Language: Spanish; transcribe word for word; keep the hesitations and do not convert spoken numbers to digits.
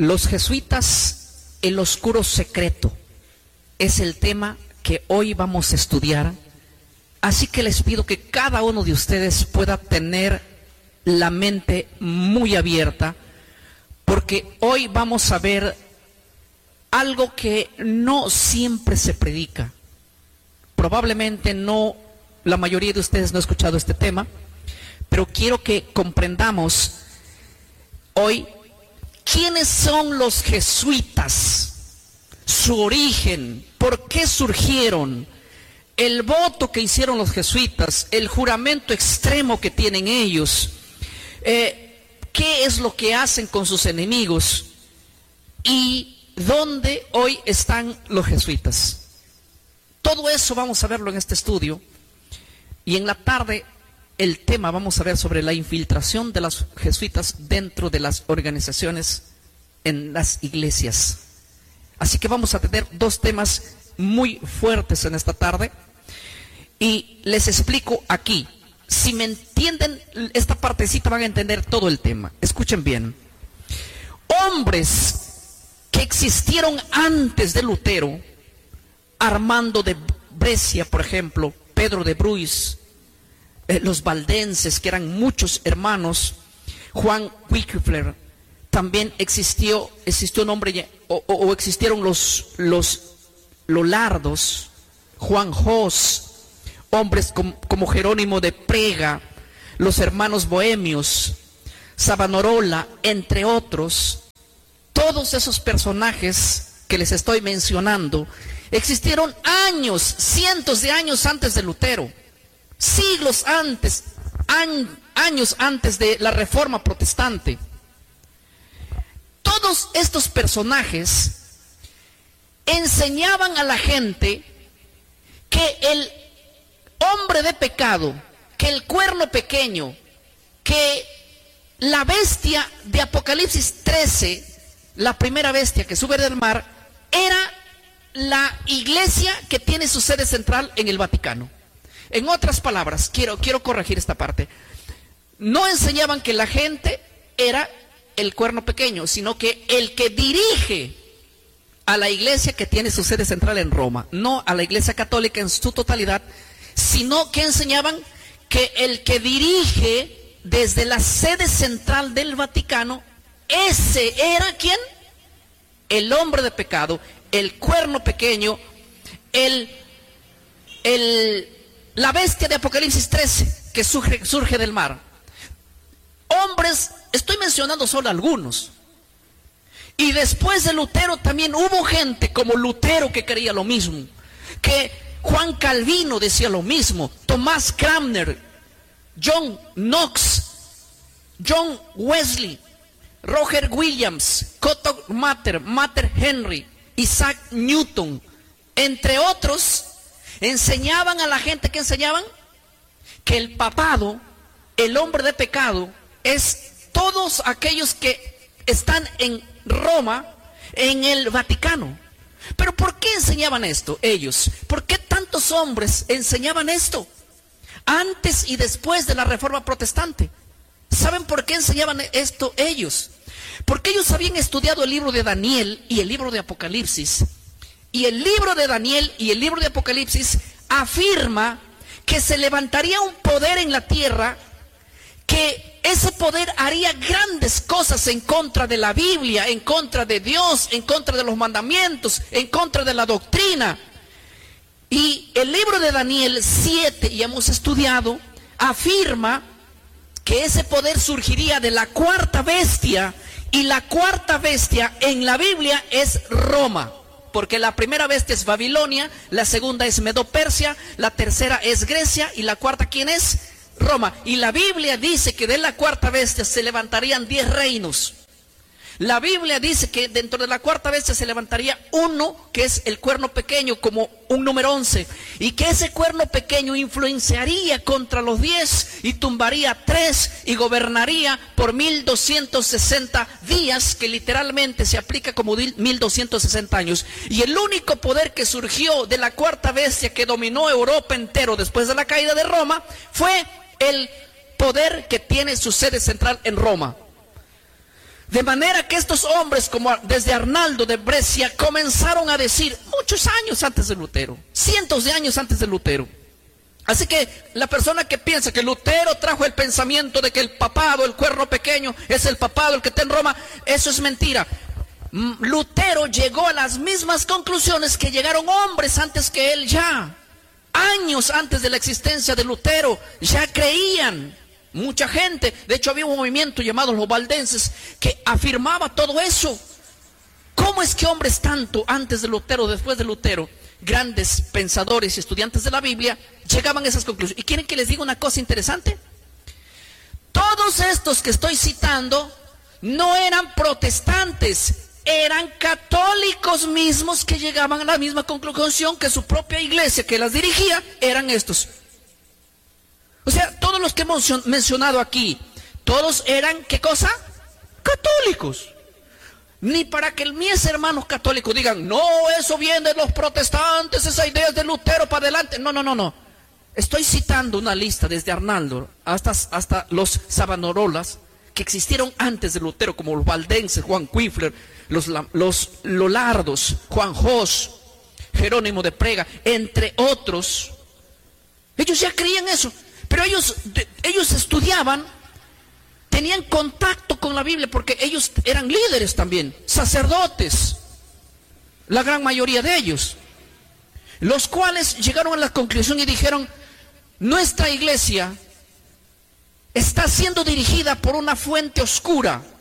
Los jesuitas, el oscuro secreto, es el tema que hoy vamos a estudiar. Así que les pido que cada uno de ustedes pueda tener la mente muy abierta, porque hoy vamos a ver algo que no siempre se predica. Probablemente no, la mayoría de ustedes no ha escuchado este tema, pero quiero que comprendamos hoy quiénes son los jesuitas, su origen, por qué surgieron, el voto que hicieron los jesuitas, el juramento extremo que tienen ellos, eh, qué es lo que hacen con sus enemigos y dónde hoy están los jesuitas. Todo eso vamos a verlo en este estudio, y en la tarde el tema vamos a ver sobre la infiltración de los jesuitas dentro de las organizaciones en las iglesias. Así que vamos a tener dos temas muy fuertes en esta tarde, y les explico aquí. Si me entienden esta partecita van a entender todo el tema. Escuchen bien. Hombres que existieron antes de Lutero, Armando de Brescia, por ejemplo, Pedro de Bruys, eh, los valdenses, que eran muchos hermanos, Juan Wycliffe, también existió, existió un hombre, o, o, o existieron los, los Lollardos, Juan Hos, hombres como, como Jerónimo de Prega, los hermanos bohemios, Savonarola, entre otros. Todos esos personajes que les estoy mencionando existieron años, cientos de años antes de Lutero, siglos antes, an, años antes de la Reforma Protestante. Todos estos personajes enseñaban a la gente que el hombre de pecado, que el cuerno pequeño, que la bestia de Apocalipsis trece, la primera bestia que sube del mar, era la iglesia que tiene su sede central en el Vaticano. En otras palabras, quiero, quiero corregir esta parte. No enseñaban que la gente era el cuerno pequeño, sino que el que dirige a la iglesia que tiene su sede central en Roma, no a la iglesia católica en su totalidad, sino que enseñaban que el que dirige desde la sede central del Vaticano, ese era ¿quién? El hombre de pecado, el cuerno pequeño, el, el, la bestia de Apocalipsis trece que surge, surge del mar. Hombres, estoy mencionando solo algunos. Y después de Lutero también hubo gente como Lutero que creía lo mismo, que Juan Calvino decía lo mismo, Tomás Cranmer, John Knox, John Wesley, Roger Williams, Cotton Mather, Mather Henry, Isaac Newton, entre otros, enseñaban a la gente, ¿qué enseñaban? Que el papado, el hombre de pecado, es todos aquellos que están en Roma, en el Vaticano. Pero ¿por qué enseñaban esto ellos? ¿Por qué tantos hombres enseñaban esto? Antes y después de la Reforma Protestante. ¿Saben por qué enseñaban esto ellos? Porque ellos habían estudiado el libro de Daniel y el libro de Apocalipsis. Y el libro de Daniel y el libro de Apocalipsis afirma que se levantaría un poder en la tierra, que ese poder haría grandes cosas en contra de la Biblia, en contra de Dios, en contra de los mandamientos, en contra de la doctrina. Y el libro de Daniel siete, y hemos estudiado, afirma que ese poder surgiría de la cuarta bestia, y la cuarta bestia en la Biblia es Roma, porque la primera bestia es Babilonia, la segunda es Medo-Persia, la tercera es Grecia, y la cuarta, ¿quién es? Roma. Y la Biblia dice que de la cuarta bestia se levantarían diez reinos. La Biblia dice que dentro de la cuarta bestia se levantaría uno, que es el cuerno pequeño, como un número once, y que ese cuerno pequeño influenciaría contra los diez y tumbaría tres y gobernaría por mil doscientos sesenta días, que literalmente se aplica como mil doscientos sesenta años. Y el único poder que surgió de la cuarta bestia, que dominó Europa entero después de la caída de Roma, fue el poder que tiene su sede central en Roma. De manera que estos hombres, como desde Arnaldo de Brescia, comenzaron a decir muchos años antes de Lutero, cientos de años antes de Lutero. Así que la persona que piensa que Lutero trajo el pensamiento de que el papado, el cuerno pequeño, es el papado el que está en Roma, eso es mentira. Lutero llegó a las mismas conclusiones que llegaron hombres antes que él ya. Años antes de la existencia de Lutero, ya creían. Mucha gente, de hecho había un movimiento llamado los valdenses que afirmaba todo eso. ¿Cómo es que hombres tanto antes de Lutero, después de Lutero, grandes pensadores y estudiantes de la Biblia, llegaban a esas conclusiones? ¿Y quieren que les diga una cosa interesante? Todos estos que estoy citando no eran protestantes, eran católicos mismos que llegaban a la misma conclusión que su propia iglesia que las dirigía, eran estos. O sea, todos los que hemos mencionado aquí, todos eran, ¿qué cosa? Católicos. Ni para que mis hermanos católicos digan, no, eso viene de los protestantes, esa idea es de Lutero para adelante. No, no, no, no. Estoy citando una lista desde Arnaldo hasta, hasta los Savanarolas, que existieron antes de Lutero, como los valdenses, Juan Quifler, los, los Lolardos, Juan Jos, Jerónimo de Prega, entre otros. Ellos ya creían eso. Pero ellos, ellos estudiaban, tenían contacto con la Biblia, porque ellos eran líderes también, sacerdotes, la gran mayoría de ellos, los cuales llegaron a la conclusión y dijeron, nuestra iglesia está siendo dirigida por una fuente oscura,